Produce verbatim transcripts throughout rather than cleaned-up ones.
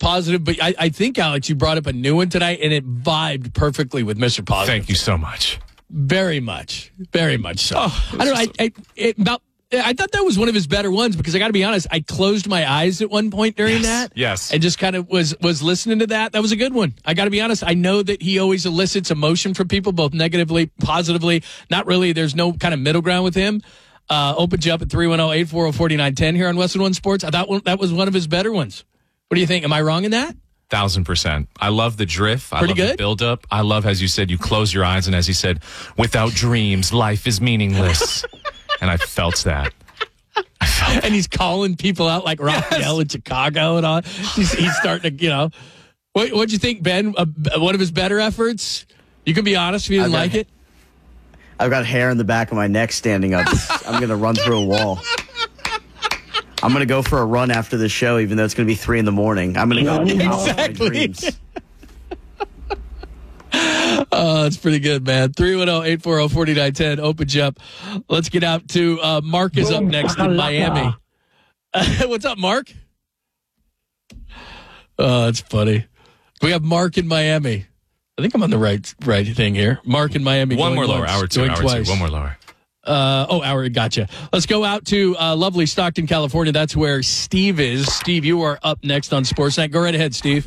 Positive, but I, I think, Alex, you brought up a new one tonight, and it vibed perfectly with Mister Positive. Thank you so much. Very much. Very much so. Oh, I don't know. I, I, it, about, I thought that was one of his better ones because I got to be honest, I closed my eyes at one point during yes, that. Yes. And just kind of was was listening to that. That was a good one. I got to be honest. I know that he always elicits emotion from people, both negatively, positively. Not really. There's no kind of middle ground with him. Uh, opens you up at three one zero, eight four zero, four nine one zero here on Westwood One Sports. I thought one, that was one of his better ones. What do you think? Am I wrong in that? Thousand percent. I love the drift. I Pretty love good? the build up. I love, as you said, you close your eyes, and as he said, without dreams, life is meaningless. And I felt that. I felt And he's calling people out like Raphael in Chicago and all. He's, he's starting to, you know. What, what'd you think, Ben? Uh, one of his better efforts? You can be honest if you didn't I've like got, it. I've got hair in the back of my neck standing up. I'm going to run through a wall. I'm going to go for a run after the show, even though it's going to be three in the morning. I'm going to go Exactly. my dreams. Oh, that's pretty good, man. three one zero, eight four zero, four nine one zero opens you up. Let's get out to uh, Mark is up next in Miami. What's up, Mark? Oh, that's funny. We have Mark in Miami. I think I'm on the right right thing here. Mark in Miami. one more lower. once, Hour two. going Hour twice. two. One more lower. Uh, oh, hour. Gotcha. Let's go out to uh, lovely Stockton, California. That's where Steve is. Steve, you are up next on Sportsnet. Go right ahead, Steve.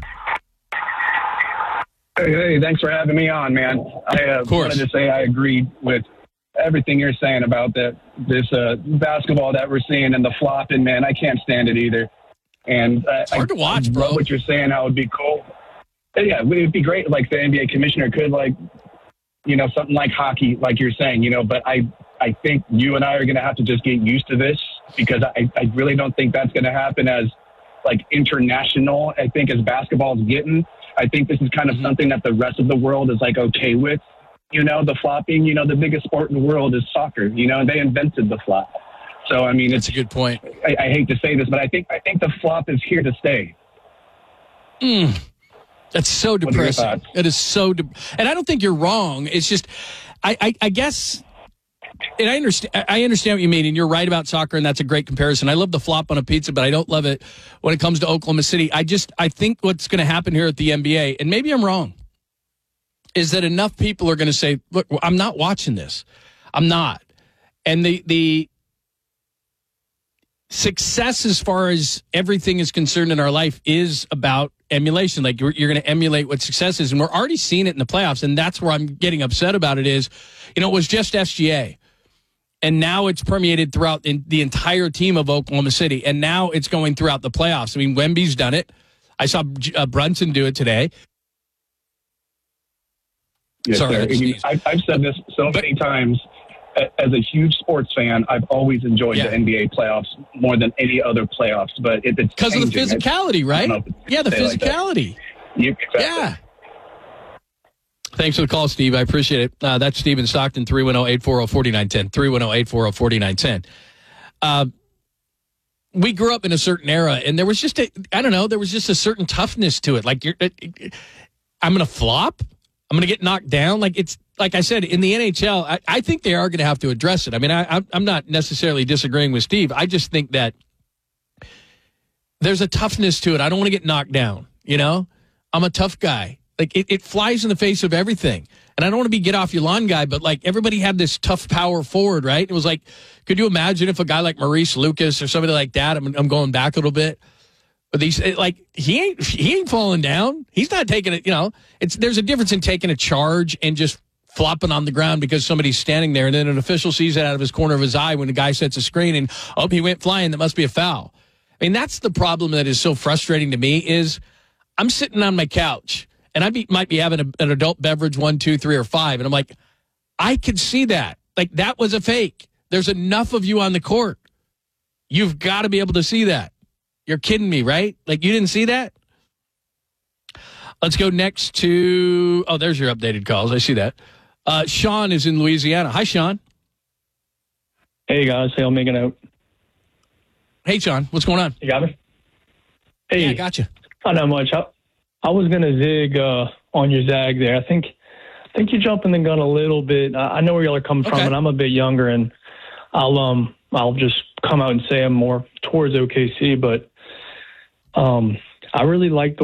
Hey, hey, thanks for having me on, man. I uh, wanted to say I agree with everything you're saying about that this uh, basketball that we're seeing and the flopping, man. I can't stand it either. And uh, It's hard I, to watch, I bro. love what you're saying, how it would be cool. Yeah, it would be great, like the N B A commissioner could, like, you know, something like hockey, like you're saying, you know, but I, I think you and I are going to have to just get used to this because I, I really don't think that's going to happen as, like, international, I think, as basketball is getting. I think this is kind of something that the rest of the world is, like, okay with. You know, the flopping, you know, the biggest sport in the world is soccer, you know, and they invented the flop. So, I mean, That's it's a good point. I, I hate to say this, but I think I think the flop is here to stay. Mm. That's so What are your depressing. thoughts? It is so, de- and I don't think you're wrong. It's just, I, I, I guess, and I understand. I understand what you mean, and you're right about soccer, and that's a great comparison. I love the flop on a pizza, but I don't love it when it comes to Oklahoma City. I just, I think what's going to happen here at the N B A, and maybe I'm wrong, is that enough people are going to say, "Look, I'm not watching this. I'm not," and the the. Success as far as everything is concerned in our life is about emulation. Like you're, you're going to emulate what success is. And we're already seeing it in the playoffs. And that's where I'm getting upset about it is, you know, it was just S G A. And now it's permeated throughout in the entire team of Oklahoma City. And now it's going throughout the playoffs. I mean, Wemby's done it. I saw uh, Brunson do it today. Yes, Sorry, sir. I I just mean, sneezed. I've, I've said this so many times. A- As a huge sports fan, I've always enjoyed Yeah. the N B A playoffs more than any other playoffs. But it, it's Because of the changing. physicality, I right? don't know if it's Yeah, the say like that. physicality. You, exactly. Yeah. Thanks for the call, Steve. I appreciate it. Uh, that's Steve in Stockton, three one zero, eight four zero, four nine one zero, three one zero, eight four zero, four nine one zero. Uh, we grew up in a certain era, and there was just a, I don't know, there was just a certain toughness to it. Like, you're, it, it, I'm going to flop. I'm going to get knocked down. Like, it's, like I said, in the N H L, I, I think they are going to have to address it. I mean, I, I'm not necessarily disagreeing with Steve. I just think that there's a toughness to it. I don't want to get knocked down, you know? I'm a tough guy. Like, it, it flies in the face of everything. And I don't want to be get off your lawn guy, but, like, everybody had this tough power forward, right? It was like, could you imagine if a guy like Maurice Lucas or somebody like that, I'm, I'm going back a little bit, but these, like, he ain't, he ain't falling down. He's not taking it, you know? It's, there's a difference in taking a charge and just flopping on the ground because somebody's standing there, and then an official sees it out of his corner of his eye when the guy sets a screen and, oh, he went flying. That must be a foul. I mean, that's the problem that is so frustrating to me is I'm sitting on my couch, and I be, might be having a, an adult beverage, one, two, three, or five, and I'm like, I could see that. Like, that was a fake. There's enough of you on the court. You've got to be able to see that. You're kidding me, right? Like, you didn't see that? Let's go next to, oh, there's your updated calls. I see that. Uh, Sean is in Louisiana. Hi, Sean. Hey, guys. Hey, I'm making out. Hey, Sean. What's going on? You got me? Hey. Yeah, I got you. Not that much. I, I was going to zig uh, on your zag there. I think I think you're jumping the gun a little bit. I, I know where y'all are coming Okay. from, and I'm a bit younger, and I'll um I'll just come out and say I'm more towards O K C, but um I really like the